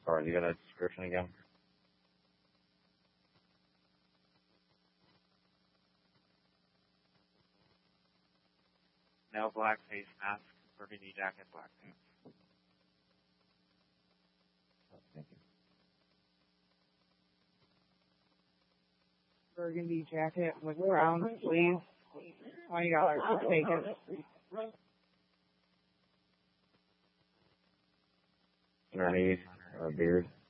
Sorry, you got a description again? No black face mask, burgundy jacket, black pants. Thank you. Burgundy jacket with brown sleeves. $20. Take it. Underneath, beard.